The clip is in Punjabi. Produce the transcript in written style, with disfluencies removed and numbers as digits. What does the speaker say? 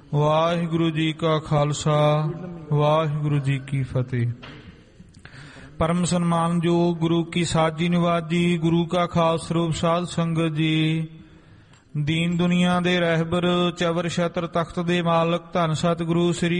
ਵਾਹਿਗੁਰੂ ਜੀ ਕਾ ਖਾਲਸਾ ਵਾਹਿਗੁਰੂ ਜੀ ਕੀ ਫਤਿਹ। ਪਰਮ ਸਨਮਾਨਯੋਗ ਗੁਰੂ ਕੀ ਸਾਜੀ ਨਿਵਾਜੀ, ਗੁਰੂ ਕਾ ਖਾਸ ਸਰੂਪ ਸਾਧ ਸੰਗਤ ਜੀ, ਦੀਨ ਦੁਨੀਆ ਦੇ ਰਹਿਬਰ, ਚਵਰ ਛਤਰ ਤਖਤ ਦੇ ਮਾਲਕ, ਧੰਨ ਸਤਿਗੁਰੂ ਸ੍ਰੀ